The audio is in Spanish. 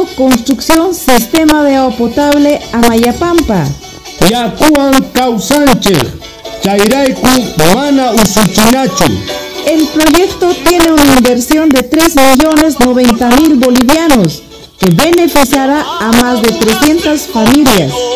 proyecto Construcción Sistema de Agua Potable Amayapampa. Yakuan Causanchej, Chairaiku Mana Usuchinachu. El proyecto tiene una inversión de 3.090.000 bolivianos que beneficiará a más de 300 familias.